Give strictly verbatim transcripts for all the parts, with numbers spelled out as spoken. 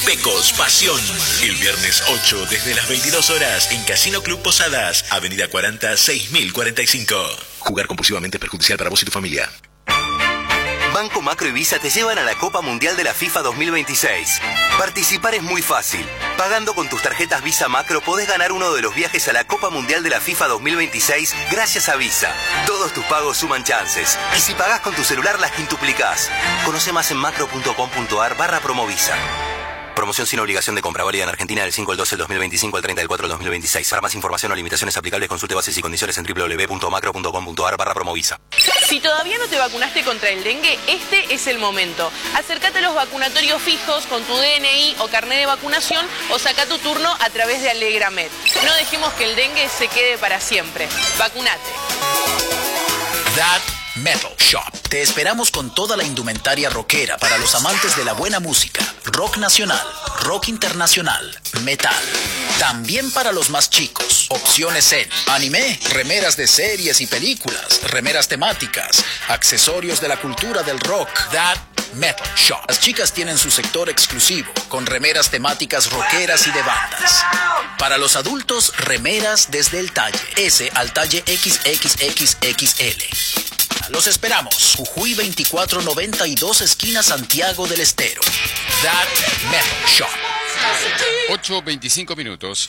Pecos Pasión. El viernes ocho desde las veintidós horas en Casino Club Posadas, Avenida cuarenta, seis mil cuarenta y cinco. Jugar compulsivamente es perjudicial para vos y tu familia. Banco Macro y Visa te llevan a la Copa Mundial de la FIFA dos mil veintiséis. Participar es muy fácil. Pagando con tus tarjetas Visa Macro podés ganar uno de los viajes a la Copa Mundial de la FIFA dos mil veintiséis gracias a Visa. Todos tus pagos suman chances. Y si pagás con tu celular las quintuplicás. Conoce más en macro.com.ar barra promovisa. Promoción sin obligación de compra, válida en Argentina del cinco al doce del dos mil veinticinco al treinta del cuatro del dos mil veintiséis. Para más información o limitaciones aplicables, consulte bases y condiciones en doble u doble u doble u punto macro punto com punto ar barra promovisa. Si todavía no te vacunaste contra el dengue, este es el momento. Acércate a los vacunatorios fijos con tu D N I o carnet de vacunación o saca tu turno a través de Alegramed. No dejemos que el dengue se quede para siempre. Vacunate. That Metal Shop. Te esperamos con toda la indumentaria rockera para los amantes de la buena música, rock nacional, rock internacional, metal. También para los más chicos, opciones en anime, remeras de series y películas, remeras temáticas, accesorios de la cultura del rock. That Metal Shop. Las chicas tienen su sector exclusivo, con remeras temáticas rockeras y de bandas. Para los adultos, remeras desde el talle S al talle equis equis equis equis ele. Los esperamos. Jujuy veinticuatro noventa y dos, esquina Santiago del Estero. That Metal Shop. ocho veinticinco minutos.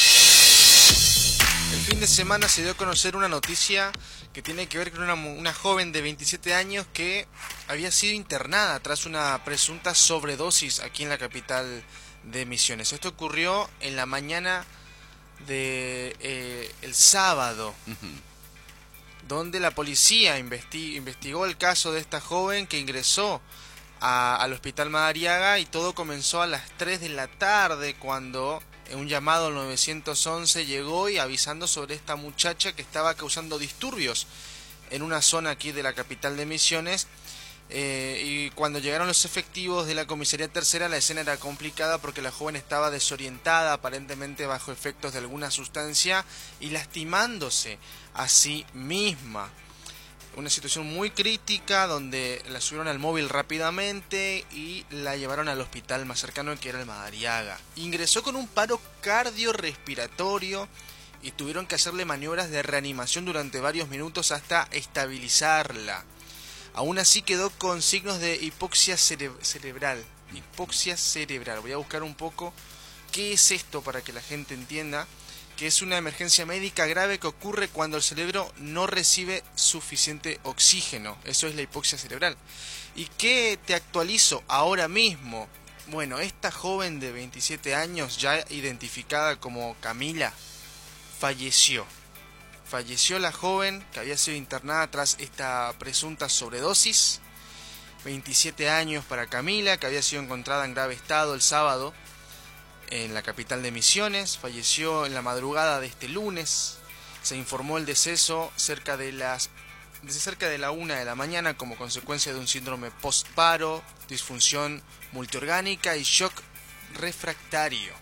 El fin de semana se dio a conocer una noticia que tiene que ver con una, una joven de veintisiete años que había sido internada tras una presunta sobredosis aquí en la capital de Misiones. Esto ocurrió en la mañana de eh, el sábado. Uh-huh. Donde la policía investi- investigó el caso de esta joven que ingresó a, al Hospital Madariaga, y todo comenzó a las tres de la tarde cuando un llamado al nueve once llegó y avisando sobre esta muchacha que estaba causando disturbios en una zona aquí de la capital de Misiones. Eh, y cuando llegaron los efectivos de la comisaría tercera, la escena era complicada porque la joven estaba desorientada, aparentemente bajo efectos de alguna sustancia y lastimándose a sí misma. Una situación muy crítica donde la subieron al móvil rápidamente y la llevaron al hospital más cercano, que era el Madariaga. Ingresó con un paro cardiorrespiratorio y tuvieron que hacerle maniobras de reanimación durante varios minutos hasta estabilizarla. Aún así quedó con signos de hipoxia cere- cerebral. Hipoxia cerebral. Voy a buscar un poco qué es esto para que la gente entienda que es una emergencia médica grave que ocurre cuando el cerebro no recibe suficiente oxígeno. Eso es la hipoxia cerebral. ¿Y qué te actualizo ahora mismo? Bueno, esta joven de veintisiete años, ya identificada como Camila, falleció. Falleció la joven que había sido internada tras esta presunta sobredosis. veintisiete años para Camila, que había sido encontrada en grave estado el sábado en la capital de Misiones. Falleció en la madrugada de este lunes. Se informó el deceso cerca de las desde cerca de la una de la mañana como consecuencia de un síndrome postparo, disfunción multiorgánica y shock refractario.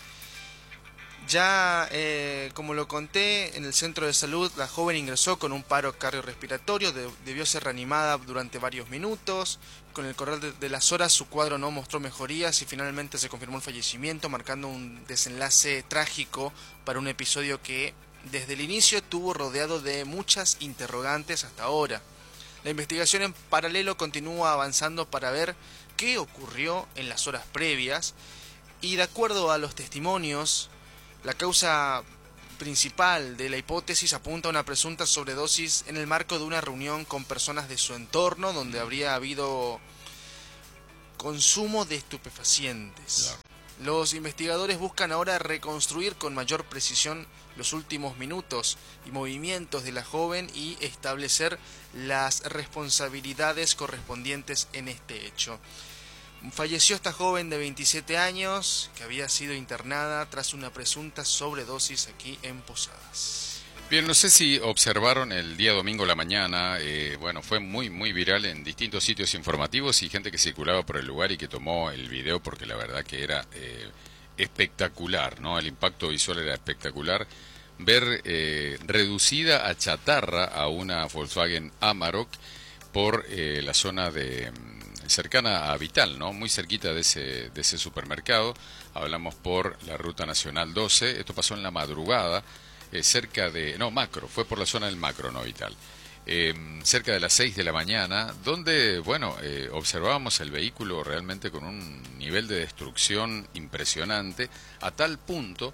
Ya, eh, como lo conté, en el centro de salud la joven ingresó con un paro cardiorrespiratorio, de, debió ser reanimada durante varios minutos. Con el correr de, de las horas su cuadro no mostró mejorías y finalmente se confirmó el fallecimiento, marcando un desenlace trágico para un episodio que desde el inicio estuvo rodeado de muchas interrogantes hasta ahora. La investigación en paralelo continúa avanzando para ver qué ocurrió en las horas previas y, de acuerdo a los testimonios, la causa principal de la hipótesis apunta a una presunta sobredosis en el marco de una reunión con personas de su entorno donde habría habido consumo de estupefacientes. Los investigadores buscan ahora reconstruir con mayor precisión los últimos minutos y movimientos de la joven y establecer las responsabilidades correspondientes en este hecho. Falleció esta joven de veintisiete años que había sido internada tras una presunta sobredosis aquí en Posadas. Bien, no sé si observaron el día domingo a la mañana, eh, bueno, fue muy muy viral en distintos sitios informativos y gente que circulaba por el lugar y que tomó el video porque la verdad que era eh, espectacular, ¿no? El impacto visual era espectacular. Ver eh, reducida a chatarra a una Volkswagen Amarok por eh, la zona de cercana a Vital, ¿no? Muy cerquita de ese, de ese supermercado. Hablamos por la Ruta Nacional doce. Esto pasó en la madrugada, eh, cerca de... No, Macro, fue por la zona del Macro, no Vital. Eh, cerca de las seis de la mañana, donde, bueno, eh, observábamos el vehículo realmente con un nivel de destrucción impresionante, a tal punto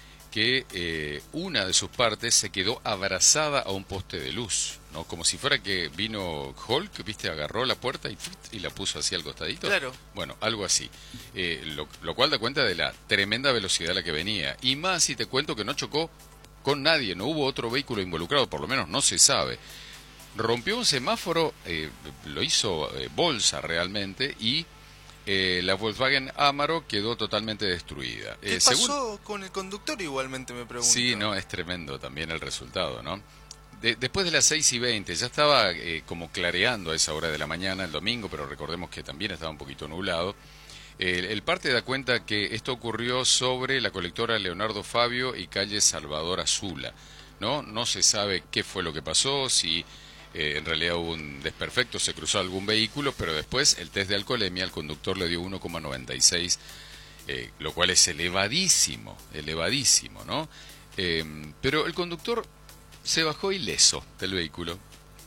que eh, una de sus partes se quedó abrazada a un poste de luz, ¿no? Como si fuera que vino Hulk, ¿viste? Agarró la puerta y, y la puso así al costadito. Claro. Bueno, algo así. Eh, lo, lo cual da cuenta de la tremenda velocidad a la que venía. Y más si te cuento que no chocó con nadie, no hubo otro vehículo involucrado, por lo menos no se sabe. Rompió un semáforo, eh, lo hizo eh, bolsa realmente, y eh, la Volkswagen Amarok quedó totalmente destruida. ¿Qué eh, pasó según... con el conductor igualmente, me pregunto? Sí, no, es tremendo también el resultado, ¿no? De, después de las seis y veinte, ya estaba eh, como clareando a esa hora de la mañana el domingo, pero recordemos que también estaba un poquito nublado. El, el parte da cuenta que esto ocurrió sobre la colectora Leonardo Fabio y calle Salvador Azula, ¿no? No se sabe qué fue lo que pasó, si... Eh, en realidad hubo un desperfecto, se cruzó algún vehículo, pero después el test de alcoholemia al conductor le dio uno coma noventa y seis, eh, lo cual es elevadísimo, elevadísimo, ¿no? Eh, pero el conductor se bajó ileso del vehículo.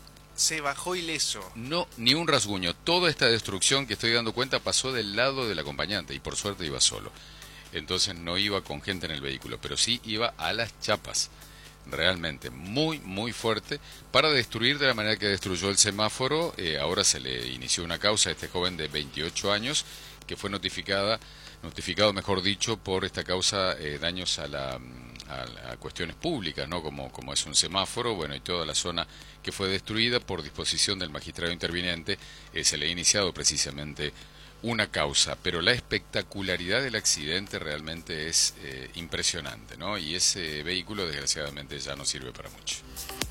Se bajó ileso. No, ni un rasguño. Toda esta destrucción que estoy dando cuenta pasó del lado del acompañante y por suerte iba solo. Entonces no iba con gente en el vehículo, pero sí iba a las chapas. Realmente muy muy fuerte para destruir de la manera que destruyó el semáforo. Eh, ahora se le inició una causa a este joven de veintiocho años que fue notificada notificado mejor dicho por esta causa, eh, daños a la a, a cuestiones públicas, no como como es un semáforo, bueno, y toda la zona que fue destruida por disposición del magistrado interviniente. Eh, se le ha iniciado precisamente una causa, pero la espectacularidad del accidente realmente es eh, impresionante, ¿no? Y ese vehículo desgraciadamente ya no sirve para mucho.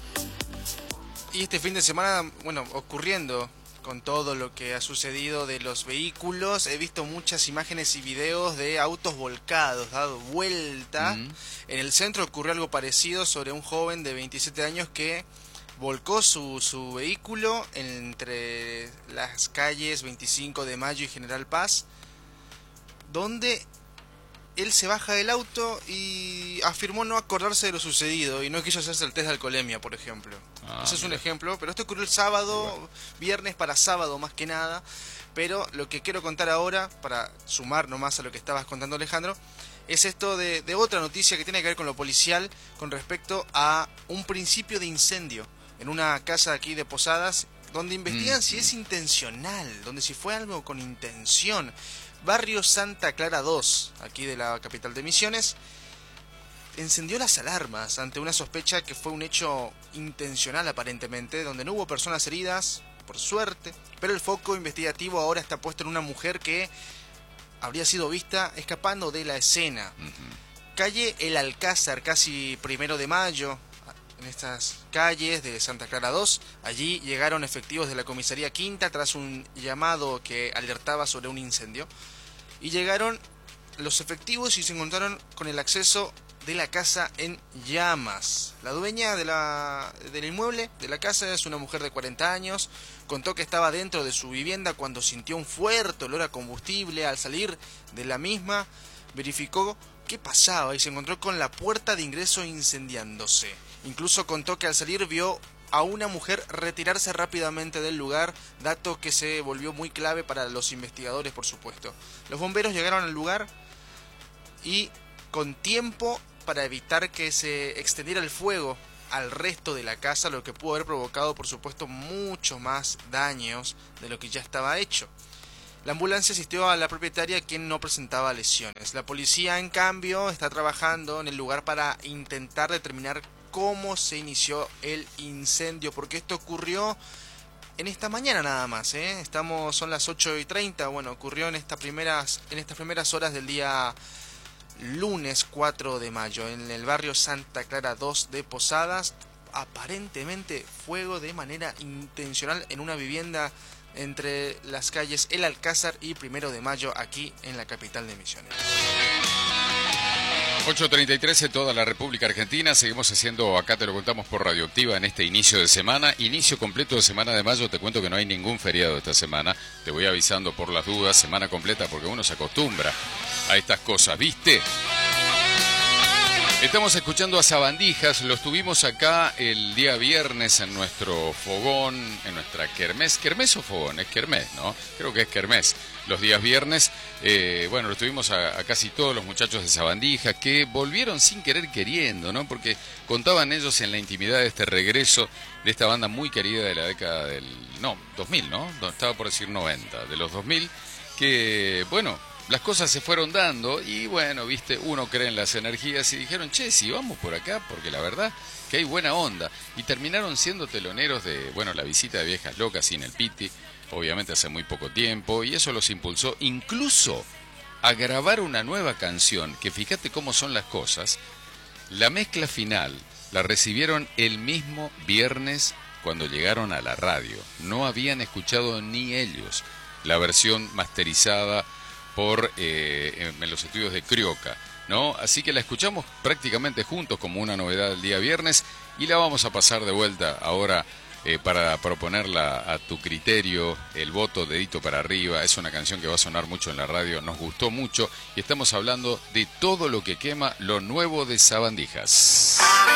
Y este fin de semana, bueno, ocurriendo con todo lo que ha sucedido de los vehículos, he visto muchas imágenes y videos de autos volcados, dado vuelta. Mm. En el centro ocurrió algo parecido sobre un joven de veintisiete años que volcó su, su vehículo entre las calles veinticinco de mayo y General Paz, donde él se baja del auto y afirmó no acordarse de lo sucedido y no quiso hacerse el test de alcoholemia, por ejemplo. Ah, ese es un ejemplo, pero esto ocurrió el sábado, bueno. Viernes para sábado más que nada. Pero lo que quiero contar ahora, para sumar nomás a lo que estabas contando, Alejandro, es esto de, de otra noticia que tiene que ver con lo policial con respecto a un principio de incendio en una casa aquí de Posadas, donde investigan mm. si es intencional, donde si fue algo con intención. Barrio Santa Clara dos, aquí de la capital de Misiones, encendió las alarmas ante una sospecha que fue un hecho intencional aparentemente, donde no hubo personas heridas, por suerte, pero el foco investigativo ahora está puesto en una mujer que habría sido vista escapando de la escena. Uh-huh. Calle El Alcázar, casi primero de mayo, en estas calles de Santa Clara dos, allí llegaron efectivos de la comisaría Quinta tras un llamado que alertaba sobre un incendio, y llegaron los efectivos y se encontraron con el acceso de la casa en llamas. La dueña de la, del inmueble, de la casa, es una mujer de cuarenta años, contó que estaba dentro de su vivienda cuando sintió un fuerte olor a combustible. Al salir de la misma, verificó qué pasaba y se encontró con la puerta de ingreso incendiándose. Incluso contó que al salir vio a una mujer retirarse rápidamente del lugar, dato que se volvió muy clave para los investigadores, por supuesto. Los bomberos llegaron al lugar y con tiempo para evitar que se extendiera el fuego al resto de la casa, lo que pudo haber provocado, por supuesto, muchos más daños de lo que ya estaba hecho. La ambulancia asistió a la propietaria, quien no presentaba lesiones. La policía, en cambio, está trabajando en el lugar para intentar determinar cómo se inició el incendio, porque esto ocurrió en esta mañana nada más, ¿eh? Estamos, son las ocho y treinta, bueno, ocurrió en estas primeras, en estas primeras horas del día lunes cuatro de mayo, en el barrio Santa Clara dos de Posadas. Aparentemente fuego de manera intencional en una vivienda entre las calles El Alcázar y primero de mayo, aquí en la capital de Misiones. ocho treinta y tres en toda la República Argentina. Seguimos haciendo, acá te lo contamos por Radioactiva en este inicio de semana. Inicio completo de semana de mayo. Te cuento que no hay ningún feriado esta semana. Te voy avisando por las dudas. Semana completa porque uno se acostumbra a estas cosas, ¿viste? Estamos escuchando a Sabandijas, los tuvimos acá el día viernes en nuestro fogón, en nuestra kermés. ¿Kermés o fogón? Es kermés, ¿no? Creo que es kermés. Los días viernes, eh, bueno, los tuvimos a, a casi todos los muchachos de Sabandijas que volvieron sin querer queriendo, ¿no? Porque contaban ellos en la intimidad de este regreso de esta banda muy querida de la década del... No, dos mil, ¿no? Estaba por decir noventa, de los dos mil, que, bueno... Las cosas se fueron dando y bueno, viste, uno cree en las energías y dijeron, che, si vamos por acá, porque la verdad que hay buena onda. Y terminaron siendo teloneros de, bueno, la visita de Viejas Locas sin el Piti, obviamente hace muy poco tiempo, y eso los impulsó incluso a grabar una nueva canción, que fíjate cómo son las cosas. La mezcla final la recibieron el mismo viernes cuando llegaron a la radio. No habían escuchado ni ellos la versión masterizada por eh, en los estudios de Crioca, ¿no? Así que la escuchamos prácticamente juntos como una novedad el día viernes y la vamos a pasar de vuelta ahora eh, para proponerla a tu criterio, el voto, dedito para arriba. Es una canción que va a sonar mucho en la radio, nos gustó mucho y estamos hablando de Todo lo que quema, lo nuevo de Sabandijas.